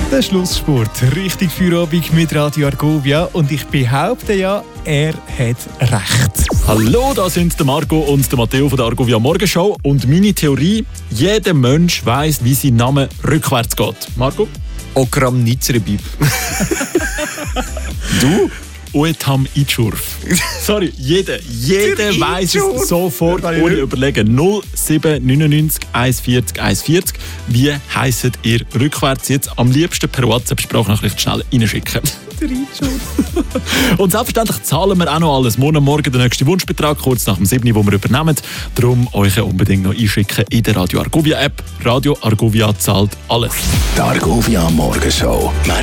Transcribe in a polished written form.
Der Schlusssport, richtig Feierabend mit Radio Argovia und ich behaupte ja, er hat recht. Hallo, da sind der Marco und der Matteo von der Argovia Morgenshow und meine Theorie, jeder Mensch weiss, wie sein Name rückwärts geht. Marco? Okram Nitzrebib. Du? Oetam Itschurf. Sorry, jeder weiss es sofort, ohne überlegen. 0799 140 140. Wie heisst ihr rückwärts? Jetzt am liebsten per WhatsApp-Sprachnachricht schnell reinschicken. Und selbstverständlich zahlen wir auch noch alles. Morgen der nächste Wunschbetrag, kurz nach dem 7., den wir übernehmen. Darum euch unbedingt noch einschicken in der Radio Argovia App. Radio Argovia zahlt alles. Die Argovia Morgenshow.